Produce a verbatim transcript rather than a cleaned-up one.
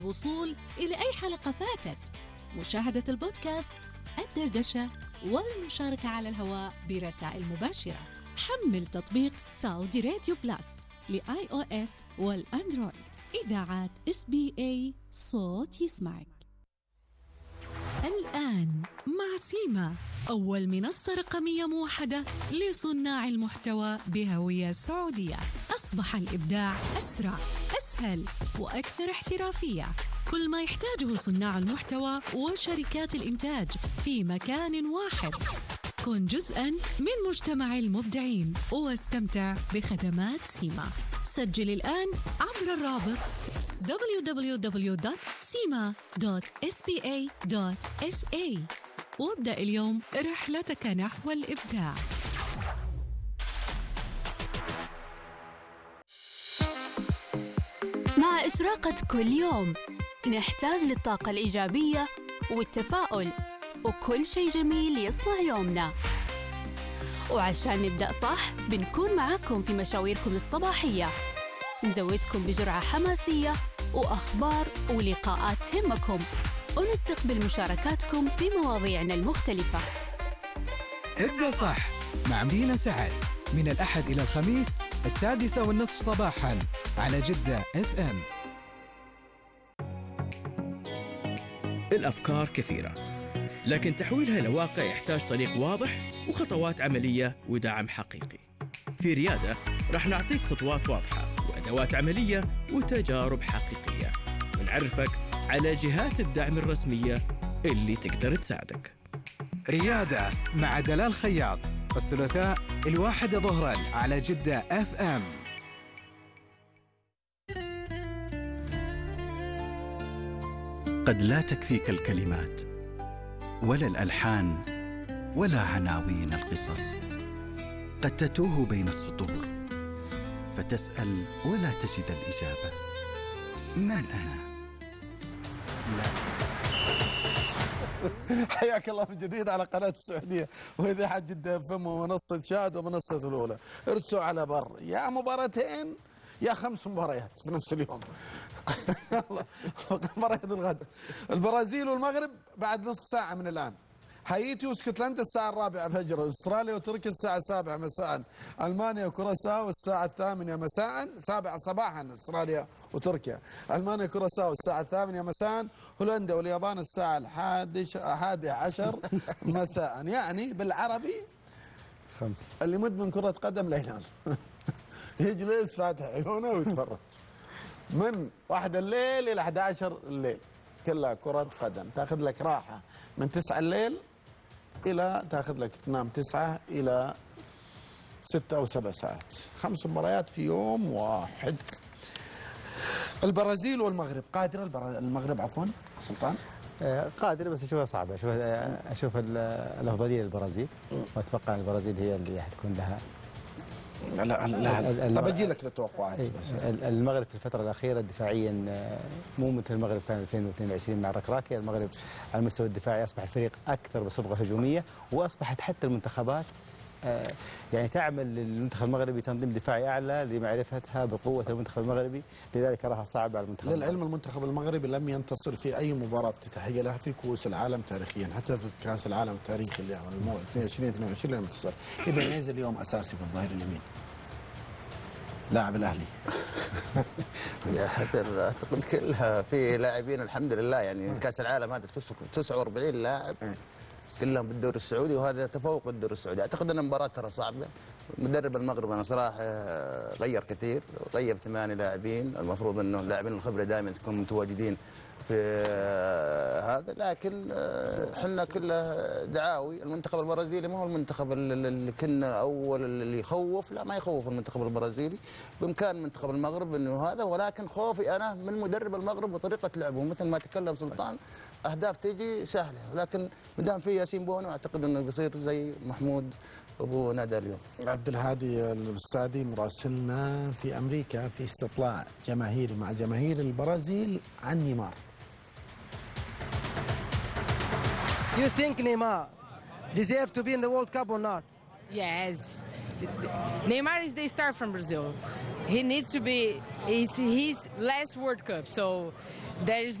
الوصول إلى أي حلقة فاتت، مشاهدة البودكاست، الدردشة والمشاركة على الهواء برسائل مباشرة. حمل تطبيق سعودي راديو بلس لآي أو إس والأندرويد. إذاعات إس بي إي، صوت يسمعك. الآن مع سيما، أول منصة رقمية موحدة لصناع المحتوى بهوية سعودية. أصبح الإبداع أسرع، أسهل وأكثر احترافية. كل ما يحتاجه صناع المحتوى وشركات الإنتاج في مكان واحد. كن جزءاً من مجتمع المبدعين واستمتع بخدمات سيما. سجل الآن عبر الرابط دبليو دبليو دبليو دوت سيما دوت إس بي إي دوت إس إيه وابدأ اليوم رحلتك نحو الإبداع. مع إشراقة كل يوم نحتاج للطاقة الإيجابية والتفاؤل وكل شيء جميل يصنع يومنا. وعشان نبدأ صح بنكون معاكم في مشاويركم الصباحية، نزودكم بجرعة حماسية وأخبار ولقاءات تهمكم، ونستقبل مشاركاتكم في مواضيعنا المختلفة. ابدأ صح مع مدينة سعد من الأحد إلى الخميس السادسة والنصف صباحاً على جدة إف إم. الأفكار كثيرة، لكن تحويلها لواقع يحتاج طريق واضح وخطوات عملية ودعم حقيقي. في ريادة رح نعطيك خطوات واضحة وأدوات عملية وتجارب حقيقية، ونعرفك على جهات الدعم الرسمية اللي تقدر تساعدك. ريادة مع دلال خياط، الثلاثاء الواحدة ظهراً على جدة إف إم. قد لا تكفيك الكلمات ولا الألحان ولا عناوين القصص، قد تتوه بين السطور فتسأل ولا تجد الإجابة. من أنا؟ لا. حياك الله من جديد على قناة السعودية وإذاعة جدة إف إم ومنصة شاهد ومنصة الأولى. ارسوا على بر يا مباراتين يا خمس مباريات في نفس اليوم. مباريات الغد، البرازيل والمغرب بعد نصف ساعة من الآن، هايتي واسكتلندا الساعة الرابعة فجرا، استراليا وتركيا الساعة السابعة مساء، المانيا وكوراساو الساعة الثامنة مساء، سابعة صباحا استراليا وتركيا، المانيا وكوراساو الساعة الثامنة مساء، هولندا واليابان الساعة الحادية عشر مساء. يعني بالعربي خمس اللي مدمن كرة قدم لا ينام. يجلس فاتح عيونه ويتفرج من واحدة الليل إلى أحد عشر الليل، كلها كرة قدم. تاخذ لك راحة من تسعة الليل إلى تاخذ لك تنام تسعة إلى ستة أو سبع ساعات، خمس مباريات في يوم واحد. البرازيل والمغرب قادرة، المغرب عفوا سلطان قادرة بس أشوفها صعبة. أشوف أشوف الأفضلية للبرازيل، وأتوقع البرازيل هي اللي حتكون لها. لا لا طب اجي لك للتوقعات. المغرب في الفتره الاخيره دفاعيا مو مثل المغرب كان ألفين واثنين وعشرين مع الركراكي. المغرب على المستوى الدفاعي اصبح الفريق اكثر بصبغه هجوميه، واصبحت حتى المنتخبات يعني تعمل للمنتخب المغربي تنظيم دفاعي اعلى لمعرفتها بقوه المنتخب المغربي، لذلك اراها صعبه على المنتخب. للعلم المنتخب المغربي لم ينتصر في اي مباراه افتتاحيه لها في كؤوس العالم تاريخيا، حتى في كاس العالم التاريخي اللي هو اثنين وعشرين اثنين وعشرين لم ينتصر. ايبانيز اليوم اساسي في الظهير اليمين، لاعب الاهلي. اعتقد كلها في لاعبين الحمد لله، يعني كاس العالم هذا تسعة وأربعين لاعب كلهم بالدوري السعودي، وهذا تفوق للدوري السعودي. اعتقد ان المباراه ترى صعبه. مدرب المغرب انا صراحه غير كثير، غير ثمانيه لاعبين، المفروض انه اللاعبين الخبره دائما تكون متواجدين في هذا، لكن احنا كله دعاوي. المنتخب البرازيلي ما هو المنتخب اللي كنا اول اللي يخوف، لا ما يخوف المنتخب البرازيلي. بامكان منتخب المغرب انه هذا، ولكن خوفي انا من مدرب المغرب وطريقه لعبه. مثل ما تكلم سلطان، اهداف تيجي سهله، لكن ما دام في ياسين بونو اعتقد انه بيصير زي محمود ابو نادى اليوم. عبد الهادي الاستاذي مراسلنا في امريكا في استطلاع جماهيري مع جماهير البرازيل عن نيمار. Do you think Neymar deserves to be in the World Cup or not? Yes, Neymar is the star from Brazil. He needs to be. It's his last World Cup, so there is